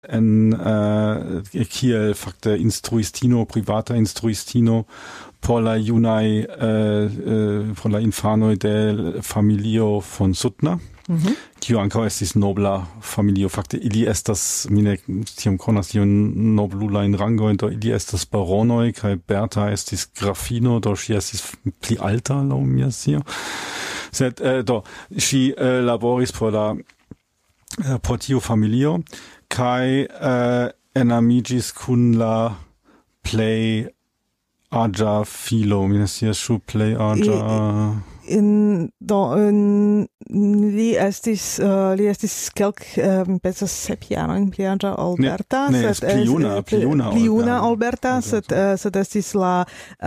en kiel fakte instruistino, privata instruistino por la junaj por la infanoj de familio von Suttner. Kiu ankaŭ estis nobla familio. Fakte ili estas, mi ne tiam konas tiun noblulajn rangojn, do ili estas baronoj kaj Berta estis grafino, do ŝi estis pli alta laŭ mia scio. Sed do ŝi laboris por tiu familio kaj enamiĝis kun la plej aĝa filo. Mi ne scias ĉu plej aĝa. Li estis pensas 7 jarojn pli aĝa ol Berta. Pli juna ol Berta, sed estis la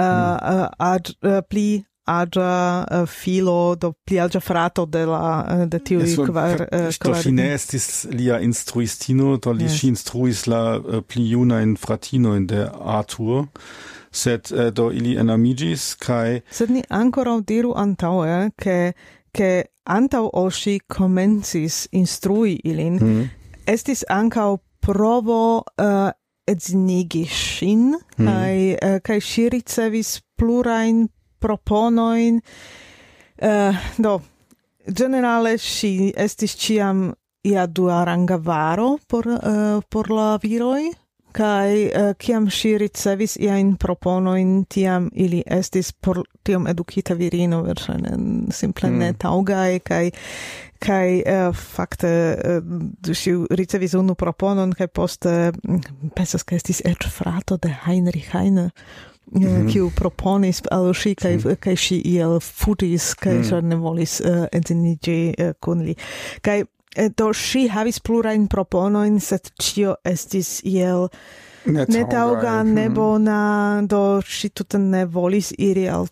pli aĝa filo, do pli aĝa frato de tiuj kvar. Do ŝi ne estis lia instruistino, do ŝi instruis la pli junajn fratinojn de Arthur. Sed do ili enamiĝis kaj... Sed ni ankoraŭ diru antaŭe, ke antaŭ ol ŝi komencis instrui ilin, estis ankaŭ provo edzinigi ŝin, kaj ŝi ricevis plurajn proponojn. Do, ĝenerale ŝi estis ĉiam ia duaranga varo por la viroj. Kai kiam ŝi ricevis iajn proponojn, tiam ili estis por tiom edukita virino verŝajne simple ne taŭgaj kaj fakte ŝi ricevis unu proponon kaj poste pensas ke estis eĉ frato de Heinrich Heine kiu proponis al ŝi kaj ŝi iel fuĝis kaj ne volis edziniĝi kun li. Kaj do ŝi havis plurajn proponojn, sed ĉio estis iel netaŭga, nebona, do ŝi tute ne volis iri al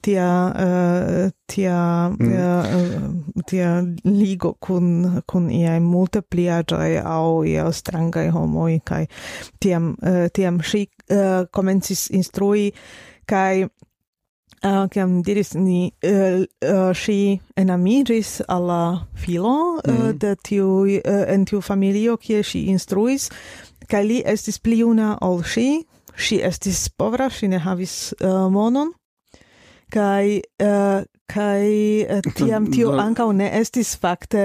tia ligo kun iaj multe pli aĝaj aŭ iel strangaj homoj, kaj tiam ŝi komencis instrui kaj kiam diris ni, ŝi enamiĝis al la filo de en tiu familio kie ŝi instruis, kaj li estis pli juna ol ŝi. Ŝi estis povra, ŝi ne havis monon, kaj tiam tio ankaŭ ne estis fakte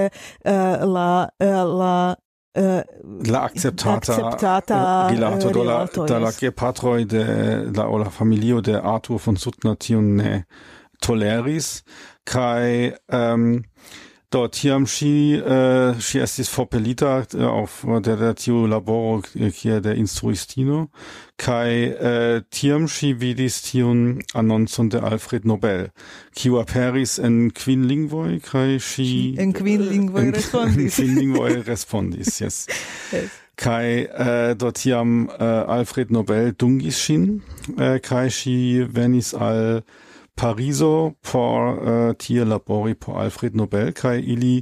la acceptata rilato da la gepatroj de la familio de Arthur von Suttner tion ne toleris kaj do tiam ŝi estis forpelita auf de tiu laboro kie de instruistino kaj tiam ŝi vidis tiun anoncon de Alfred Nobel kiu aperis en kvinlingvoj kaj ŝi en kvinlingvoj respondis yes. Kaj do tiam Alfred Nobel dungis ŝin kaj ŝi venis al Pariso por tie labori por Alfred Nobel kaj ili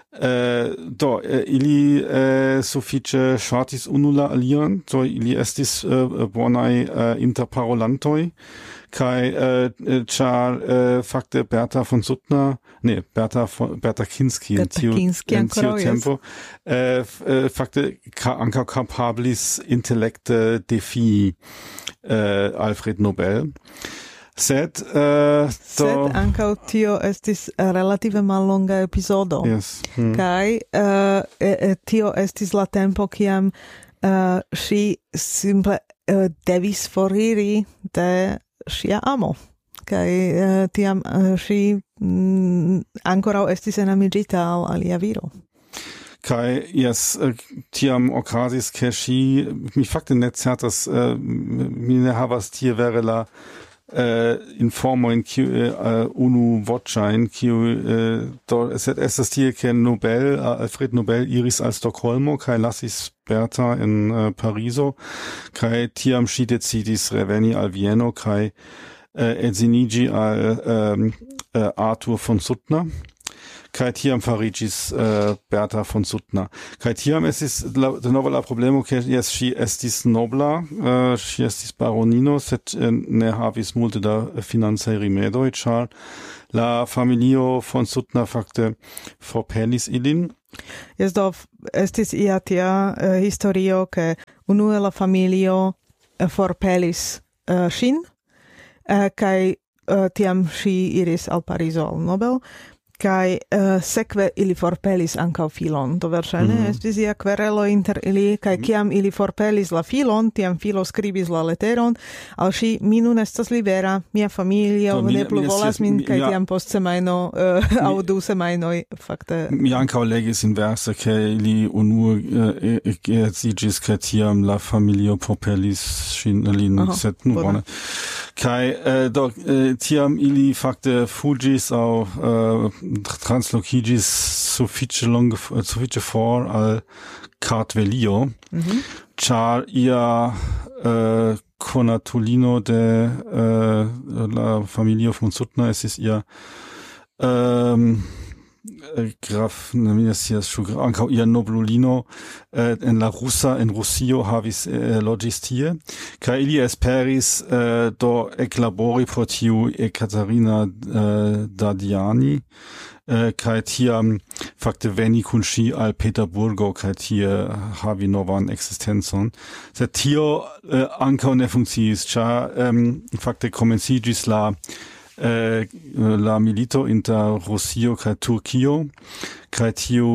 sufiĉe ŝatis unu la alian, do ili estis bonaj interparolantoj kaj ĉar fakte Berta von Suttner, Berta Kinski en tiu tempo fakte ankaŭ kapablis intelekte defii Alfred Nobel. Sed ankaŭ tio estis relative mallonga epizodo. Yes. Kaj tio estis la tempo kiam ŝi simple devis foriri de ŝia amo. Kaj tiam ŝi ankoraŭ estis enamiĝita al alia viro. Kai tiam okazis ke ŝi, mi fakte ne certas, mi ne havas tie vere la informo in unu voĉajn kiu estas tie ke Alfred Nobel iris al Stokholmo kaj lasis Berta en Pariso kaj tiam ŝi decidis reveni al Vieno kaj edziniĝi al Arthur von Suttner kai tiam farigis Berta von Suttner. Kai tiam estis de nova la problemo ke jes ŝi estis nobla, ŝi estis baronino, sed ne havis multe da financaj rimedoj, ĉar la familio von Suttner fakte forpelis ilin. Jes do estis ia tia historio ke unue la familio forpelis ŝin, kaj tiam ŝi iris al Parizo al Nobel, kaj sekve ili forpelis ankaŭ filon. Do verŝajne estis ia kverelo inter ili, kaj kiam ili forpelis la filon, tiam filo skribis la leteron al ŝi: mi nun estas libera, mia familio ne plu volas min, kaj tiam post semajno aŭ 2 semajnoj fakte. Mi ankaŭ legis inverse, ke ili unue geedziĝis, kaj tiam la familio forpelis ŝin lin, sed nu bone. Kaj do tiam ili fakte fuĝis aŭ translokigis sufiĉe for al Kartvelio, ĉar ia konatulino de la familio von Suttner estis ia Graf, ankaŭ ia noblulino en la russa, en Rusio havis loĝis tie, kaj ili esperis do eklabori por tiu Ekaterina Dadiani, kaj tiam fakte veni kun ŝi al Peterburgo kaj tie havi novan ekzistencon. Sed tio ankaŭ ne funkciis, ĉar fakte komenciĝis la milito inter Rusio kaj Turkio, kaj tiu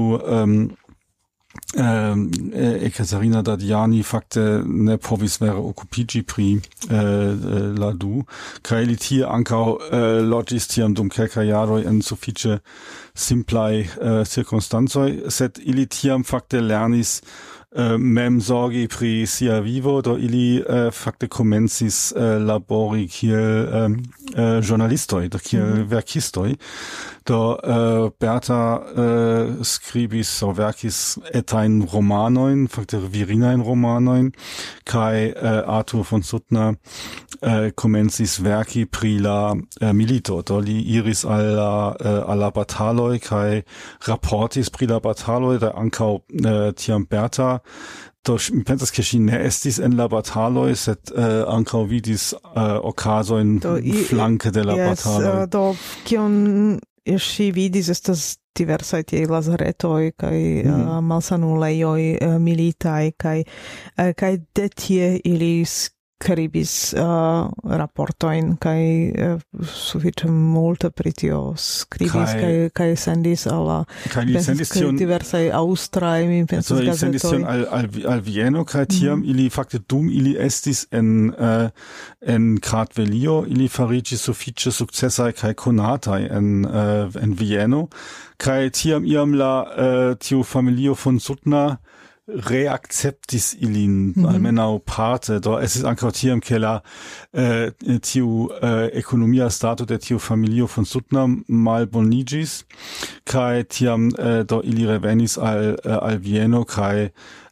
Ekaterina Dadiani fakte ne povis vere okupiĝi pri la du, kaj ili tie ankaŭ loĝis tiam dum kelkaj jaroj en sufiĉe simplaj cirkonstancoj, sed ili tiam fakte lernis mem zorgi pri sia vivo, do ili fakte komencis labori kiel journalistoj, do kiel verkistoj. Do Berta skribis aŭ verkis etajn romanojn, fakte virinajn romanojn, kaj Arthur von Suttner komencis verki pri la milito. Do li iris al la bataloj kaj raportis pri la bataloj, da ankaŭ tiam Berta mi pensas ke ŝi ne estis en la bataloj, sed ankaŭ vidis okazojn flanke de la bataloj. Do kion ŝi vidis estas diversaj tiaj lazaretoj kaj malsanulejoj militaj, kaj de tie ili skribis raportojn kaj sufiĉe multe pri tio skribis kaj sendis al la diversaj aŭstraj, mi pensas, gazetoj. Sendis tion al Vieno, kaj tiam ili fakte dum ili estis en Kartvelio, ili fariĝis sufiĉe sukcesaj kaj konataj en Vieno, kaj tiam iam la tiu familio von Suttner reakceptis ilin, almenaŭ parte. Do estis ankaŭ tiam ke la tiu ekonomia stato de tiu familio von Suttner malboniĝis, kaj tiam do ili revenis al Vieno kaj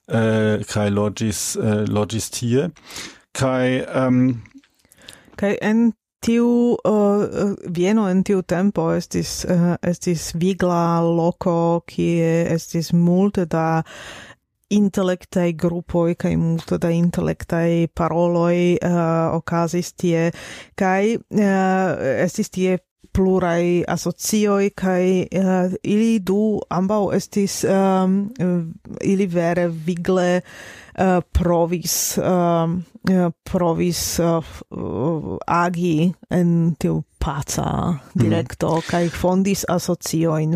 loĝis tie. Kaj en tiu Vieno en tiu tempo estis vigla loko, kie estis multe da intelektaj grupoj kaj multe da intelektaj paroloj okazis tie, kaj estis tie pluraj asocioj, kaj ili du ambaŭ estis ili vere vigle provis agi en tiu paca direkto, kaj fondis asociojn,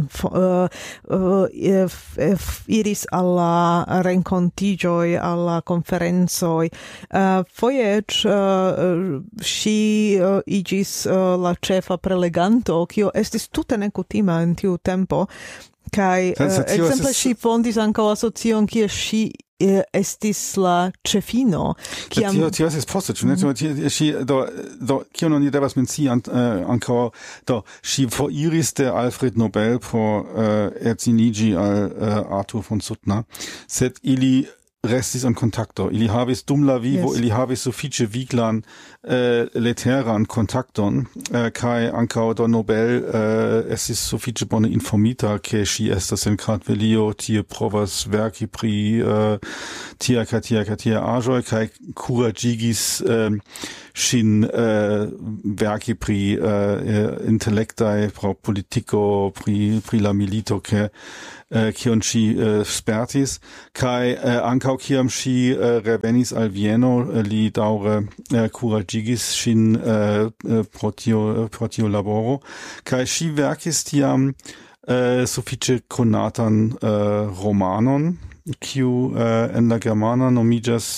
iris al la renkontiĝoj, al la konferencoj. Foje eĉ ŝi iĝis la ĉefa preleganto, kio estis tute nekutima en tiu tempo, kaj ekzemple ŝi fondis ankaŭ asocion, kie ŝi estis la ĉefino. Tio estis poste, ĉu ne? Ŝi do kion oni devas mencii ankaŭ, do ŝi foriris de Alfred Nobel por edziniĝi al Arthur von Suttner, sed ili restis en contacto. Ili havis dum la vivo, ili havis sufiĉe viglan leteran kontakton, kaj ankaŭ do Nobel estis sufiĉe bone informita, ke ŝi estas en Kartvelio, tie provas verki pri tia kaj tia aĵoj, kaj kuraĝigis ŝin verki pri intelektaj, pro politiko, pri la milito, kion ŝi spertis, kaj ankaŭ kiam ŝi revenis al Vieno, li daŭre kuraĝigis ŝin pro tio laboro, kaj ŝi verkis tiam sufiĉe konatan romanon, kiu en la germana nomiĝas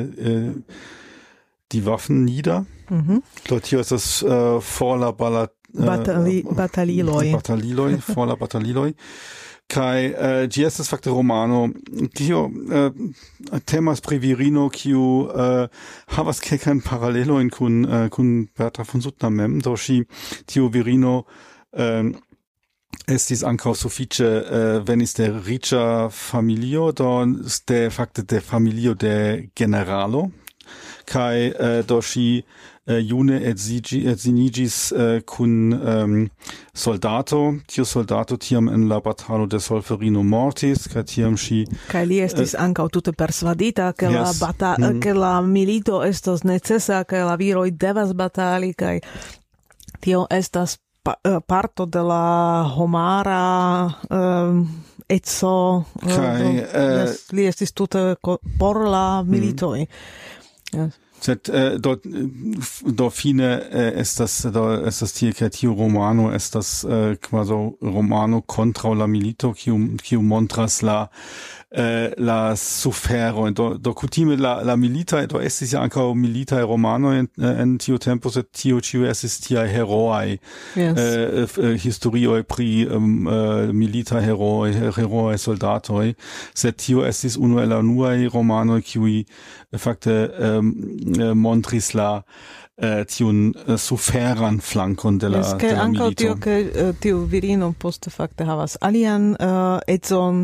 Die Waffen nieder. Dort hier ist das for la bataliloj, for la bataliloj. Kai ĝi estas fakte romano, kiu temas pri virino, kiu havas kelkajn paralelojn kun Berta von Suttner mem, do ŝi tiu virino estis ankaŭ sufiĉe venis de riĉa familio, do de familio de generalo, kai do ŝi june edziniĝis kun soldato. Tiu soldato tiam en la batalo de Solferino mortis, kaj tiam ŝi kaj li estis ankaŭ tute persvadita, ke ke la milito estos necesa, kaj la viroj devas batali, kaj tio estas parto de la homara eco. Li estis tute por la militoj. Sed do fine estas tie ke tiu romano estas kvazaŭ romano kontraŭ la milito, kiu montras la sufero. Do kutime la milita, do estis ja ankaŭ militaj romanoj en tiu tempo, sed tio ĉiuj estis tiaj heroaj historioj pri militaj heroaj soldatoj, sed tio estis unu el la unuaj romanoj, kiuj fakte montris la tiun suferan flankon de la milito. Tio ke tiu virino poste fakte havas alian edzon,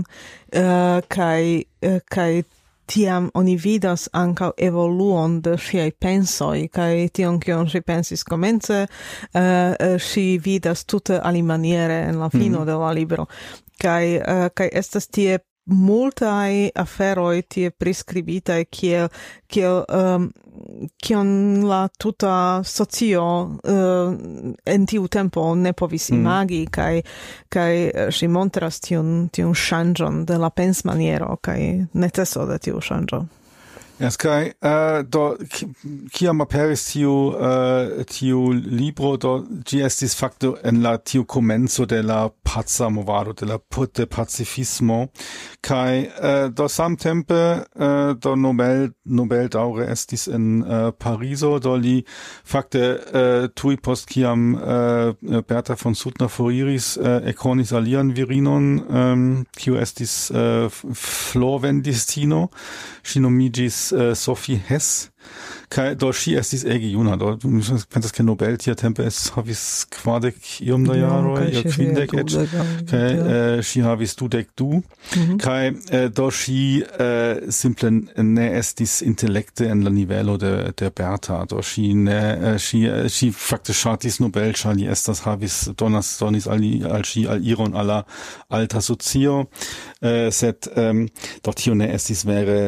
kaj tiam oni vidas ankaŭ evoluon de ŝiaj pensoj, kaj tion kion ŝi pensis komence, ŝi vidas tute alimaniere en la fino de la libro, kaj estas tie multaj aferoj tie priskribitaj, kion la tuta socio en tiu tempo ne povis imagi, kaj ŝi montras tiun ŝanĝon de la pensmaniero kaj neceso de tiu ŝanĝo. Yes, kai do kiam aperis tiu libro, do ĝi estis fakte en la tiu komenco de la paca movado, de la pacifismo, kai do samtempe do Nobel daŭre estis en Parizo, do li fakte tuj post kiam Berta von Suttner foriris ekkonis alian virinon, kiu estis florvendistino, ŝi nomiĝis Sophie Hess, kaj do ŝi estis ege juna, do pensas ke Nobel tiatempe havis 40 iom da jaroj, 50 eĉ, kaj ŝi havis 22, kaj do ŝi simple ne estis intelekte en la nivelo de Berta, do ŝi fakte ŝatis Nobel, ĉar li donis al ŝi iron al la alta socio, sed do tio ne estis vere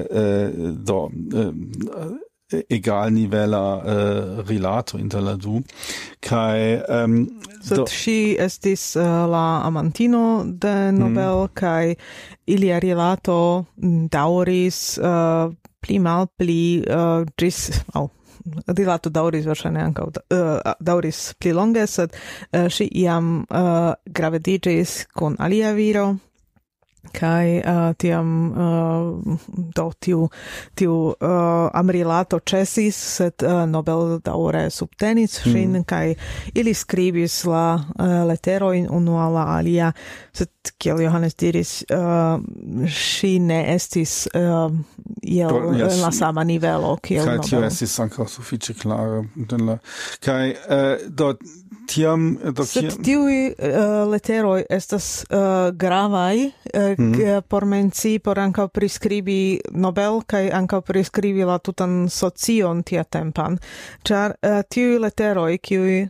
egal nivela rilato inter la du, kaj sed ŝi estis la amantino de Nobel, kaj ilia rilato daŭris pli malpli ĝis rilato daŭris verŝajne ankaŭ daŭris pli longe, sed ŝi iam gravediĝis kun alia viro, kai tiam do tiu amrilato ĉesis, sed Nobel daŭre subtenis ŝin, kaj ili skribis la leterojn unu al la alia, sed kiel Johannes diris, ŝi ne estis la sama nivelo kiel Nobel. Kaj tio estis ankaŭ sufiĉe klare. Kaj do tiam sed tiui leteroi estas gravaj por menci, por ankaŭ priskribi Nobel kaj ankaŭ priskribi la tutan socion tiatempan, ĉar tiuj leteroj, kiuj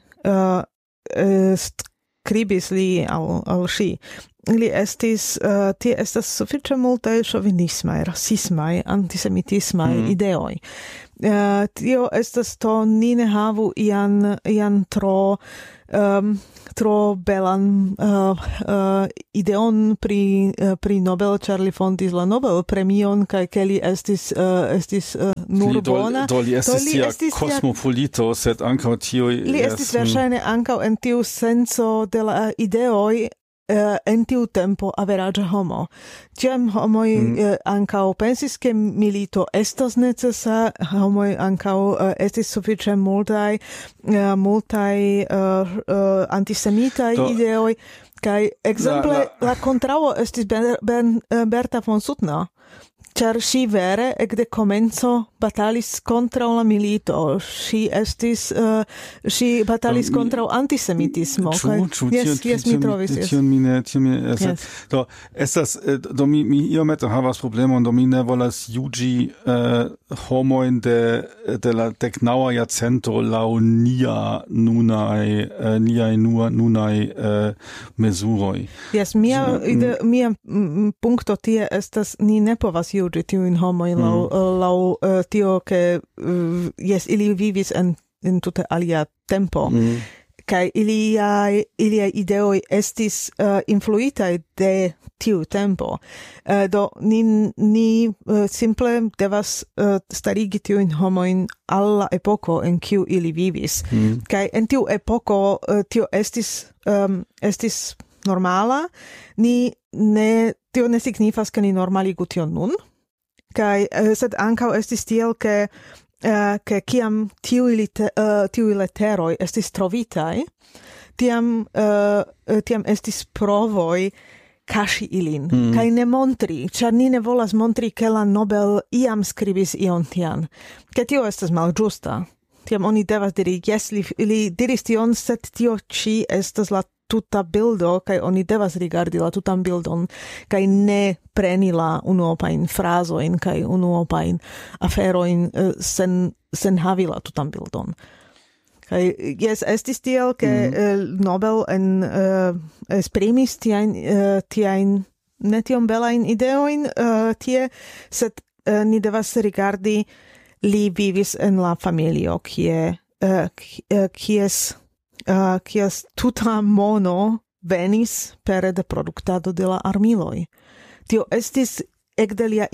skribis li al ŝi, ili estis, tie estas sufiĉe multaj ŝovinismaj, rasismaj, antisemitismaj ideoj. Tio estas to ni ne havu ian tro belan ideon pri Nobel, ĉar li fondis la Nobel premion kaj ke li estis nur bona. Do li estis kosmopolito, sed ankaŭ tiuj li estis verŝajne ankaŭ en tiu senco de la ideoj en tiu tempo averaĝa homo. Tiam homoj ankaŭ pensis, ke milito estas necesa, homoj ankaŭ estis sufiĉe multaj antisemitaj ideoj, kaj ekzemple la kontraŭo estis Berta von Suttner, ĉar ŝi vere ekde komenco batalis kontraŭ la milito. Ŝi batalis kontraŭ antisemitismo. Jes, mi trovis. Do estas do mi iomete havas problemon, do mi ne volas juĝi homojn de la deknaŭa jarcento laŭ niaj nunaj mezuroj. Jes, mia punkto tie estas, ni ne povas juĝi tiujn homojn laŭ tio, ke ili vivis en tute alia tempo. Kaj iliaj ideoj estis influitaj de tiu tempo. Do ni simple devas starigi tiujn homojn al la epoko en kiu ili vivis. Kaj en tiu epoko tio estis normala. Tio ne signifas, ke ni normaligu tion nun. Kaj sed ankaŭ estis tiel, ke kiam tiuj leteroj estis trovitaj, tiam estis provoj kaŝi ilin, kaj ne montri, ĉar ni ne volas montri, ke la Nobel iam skribis ion tian, ke tio estas malĝusta. Tiam oni devas diri, jes, li diris tion, sed tio ĉi estas la tuta bildo, kaj oni devas rigardi la tutan bildon, kaj ne preni la unuopajn frazojn kaj unuopajn aferojn sen havi la tutan bildon. Kaj jes, estis tiel, ke Nobel esprimis tiajn ne tiom belajn ideojn tie, sed ni devas rigardi, li vivis en la familio, kies tuta mono venis pere de produktado de la armiloj. Tio estis ekde lia